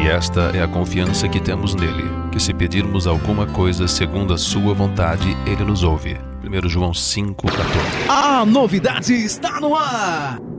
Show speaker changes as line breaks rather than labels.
esta é a confiança que temos nele, que se pedirmos alguma coisa segundo a sua vontade, ele nos ouve. 1 João 5,14.
A novidade está no ar!